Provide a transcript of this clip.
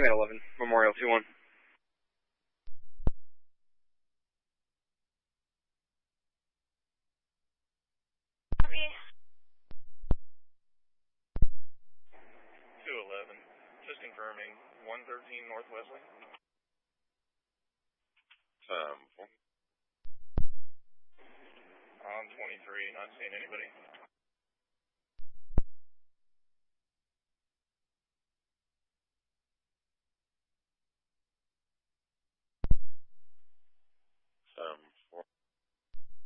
Command 11, Memorial 2-1. Copy. 211, just confirming, 113 North Wesley. On 23, not seeing anybody.